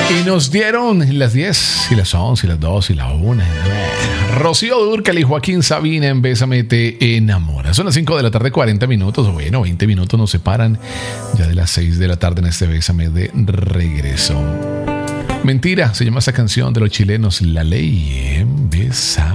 Y nos dieron las 10 y las 11 y las 12 y la 1. Rocío Dúrcal y Joaquín Sabina en Bésame te enamora. Son las 5 de la tarde, 40 minutos. Bueno, 20 minutos nos separan ya de las 6 de la tarde en este Bésame de regreso. Mentira, se llama esa canción de los chilenos, La Ley en Bésame.